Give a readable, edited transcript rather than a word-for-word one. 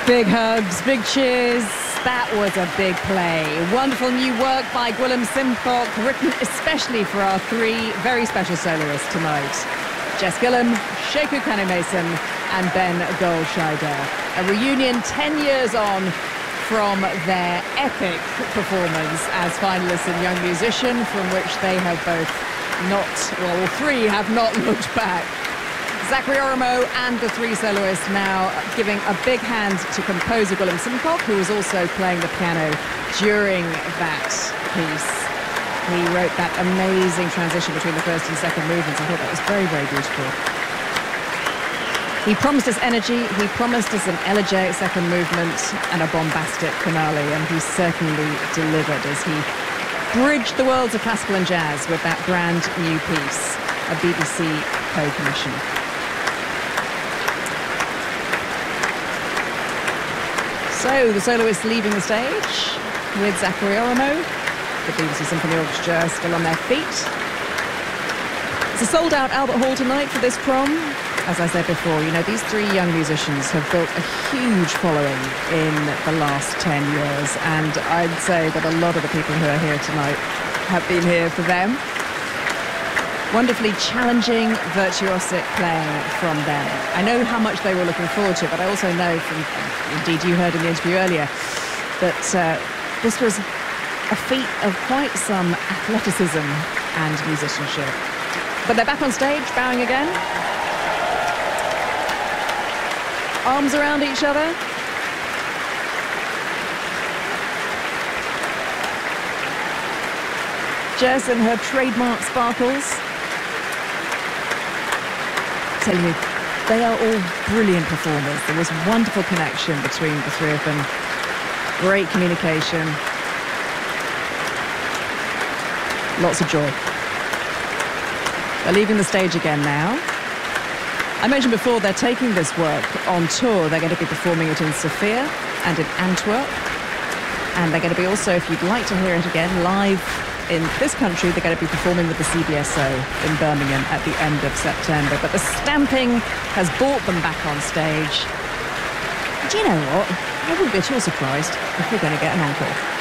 Big hugs, big cheers. That was a big play. Wonderful new work by Gwilym Simcock, written especially for our three very special soloists tonight. Jess Gillam, Sheku Kanneh-Mason and Ben Goldscheider. A reunion 10 years on from their epic performance as finalists in Young Musician, from which they have both not, well, all three have not looked back. Zachary Oromo and the three soloists now giving a big hand to composer Gwilym Simcock, who was also playing the piano during that piece. He wrote that amazing transition between the first and second movements. I thought that was very, very beautiful. He promised us energy, he promised us an elegiac second movement and a bombastic finale, and he certainly delivered as he bridged the worlds of classical and jazz with that brand new piece, a BBC co-commission. So the soloists leaving the stage with Zachary Oromo, the BBC Symphony Orchestra still on their feet. It's a sold-out Albert Hall tonight for this prom. As I said before, you know, these three young musicians have built a huge following in the last 10 years, and I'd say that a lot of the people who are here tonight have been here for them. Wonderfully challenging, virtuosic playing from them. I know how much they were looking forward to it, but I also know from, indeed you heard in the interview earlier, that this was a feat of quite some athleticism and musicianship. But they're back on stage, bowing again. Arms around each other. Jess in her trademark sparkles. Tell you, they are all brilliant performers. There was wonderful connection between the three of them. Great communication. Lots of joy. They're leaving the stage again now. I mentioned before they're taking this work on tour. They're going to be performing it in Sofia and in Antwerp. And they're going to be also, if you'd like to hear it again, live in this country, they're going to be performing with the CBSO in Birmingham at the end of September. But the stamping has brought them back on stage. Do you know what? I wouldn't be at all surprised if we're going to get an encore.